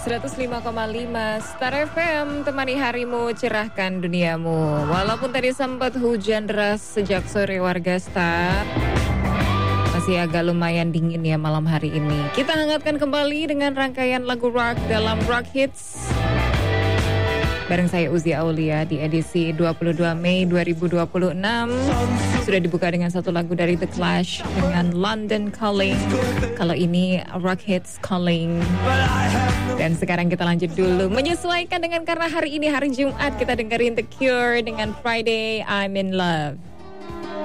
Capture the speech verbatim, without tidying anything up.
seratus lima koma lima Star F M, temani harimu, cerahkan duniamu. Walaupun tadi sempat hujan deras sejak sore warga Star, masih agak lumayan dingin ya malam hari ini. Kita hangatkan kembali dengan rangkaian lagu rock dalam Rock Hits. Bareng saya Uzi Aulia di edisi dua puluh dua Mei dua ribu dua puluh enam. Sudah dibuka dengan satu lagu dari The Clash dengan London Calling. Kalau ini Rock Hits Calling. Dan sekarang kita lanjut dulu, menyesuaikan dengan karena hari ini hari Jumat, kita dengerin The Cure dengan Friday I'm in Love.